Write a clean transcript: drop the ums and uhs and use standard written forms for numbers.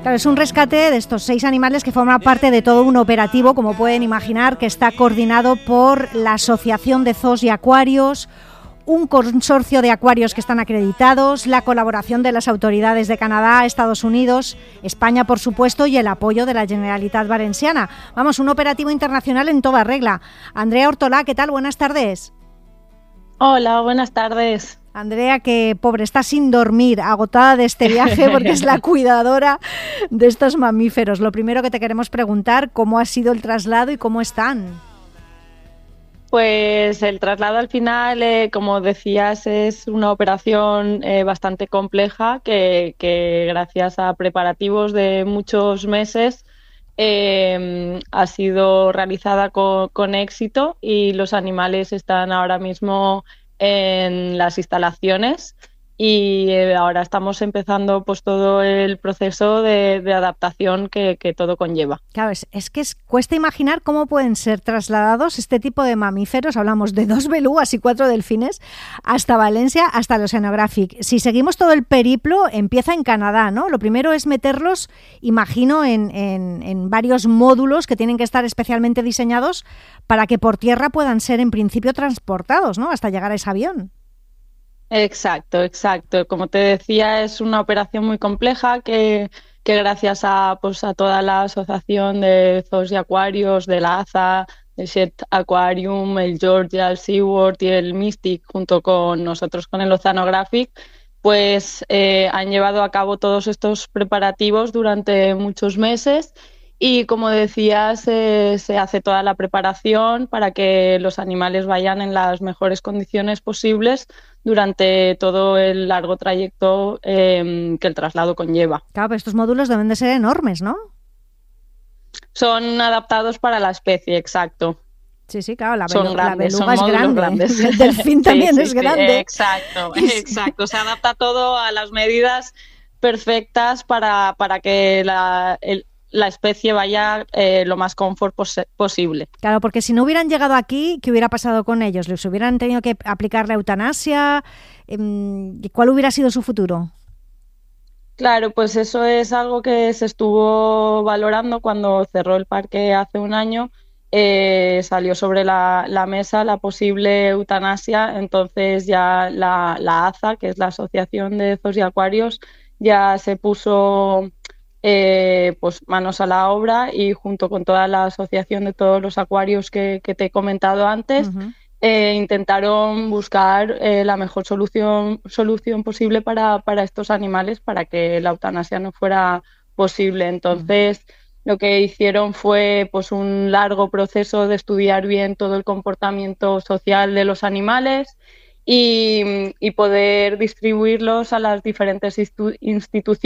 Claro, es un rescate de estos 6 animales que forman parte de todo un operativo, como pueden imaginar, que está coordinado por la Asociación de Zoos y Acuarios, un consorcio de acuarios que están acreditados, la colaboración de las autoridades de Canadá, Estados Unidos, España, por supuesto, y el apoyo de la Generalitat Valenciana. Vamos, un operativo internacional en toda regla. Andrea Hortolà, ¿qué tal? Buenas tardes. Hola, buenas tardes. Andrea, que pobre, está sin dormir, agotada de este viaje porque es la cuidadora de estos mamíferos. Lo primero que te queremos preguntar, ¿cómo ha sido el traslado y cómo están? Pues el traslado al final, como decías, es una operación bastante compleja que gracias a preparativos de muchos meses ha sido realizada con éxito y los animales están ahora mismo en las instalaciones y ahora estamos empezando pues todo el proceso de adaptación que todo conlleva. Claro, es que cuesta imaginar cómo pueden ser trasladados este tipo de mamíferos, hablamos de 2 belugas y 4 delfines, hasta Valencia, hasta el Oceanographic. Si seguimos todo el periplo, empieza en Canadá, ¿no? Lo primero es meterlos, imagino, en varios módulos que tienen que estar especialmente diseñados para que por tierra puedan ser en principio transportados, ¿no? Hasta llegar a ese avión. Exacto. Como te decía, es una operación muy compleja que gracias a toda la asociación de zoos y acuarios, de la AZA, el Shed Aquarium, el Georgia, el SeaWorld y el Mystic, junto con nosotros con el Oceanographic, pues han llevado a cabo todos estos preparativos durante muchos meses. Y como decías, se hace toda la preparación para que los animales vayan en las mejores condiciones posibles durante todo el largo trayecto que el traslado conlleva. Claro, pero estos módulos deben de ser enormes, ¿no? Son adaptados para la especie, exacto. Sí, claro, la grandes, beluga es grande, grandes. El delfín también es grande. Exacto. Se adapta todo a las medidas perfectas para que la especie vaya lo más confort posible. Claro, porque si no hubieran llegado aquí, ¿qué hubiera pasado con ellos? ¿Les hubieran tenido que aplicar la eutanasia? ¿Cuál hubiera sido su futuro? Claro, pues eso es algo que se estuvo valorando cuando cerró el parque hace un año. Salió sobre la mesa la posible eutanasia, entonces ya la AZA, que es la Asociación de Zoos y Acuarios, ya se puso pues manos a la obra y junto con toda la asociación de todos los acuarios que te he comentado antes, intentaron buscar la mejor solución posible para estos animales para que la eutanasia no fuera posible. Entonces, lo que hicieron fue pues un largo proceso de estudiar bien todo el comportamiento social de los animales y poder distribuirlos a las diferentes instituciones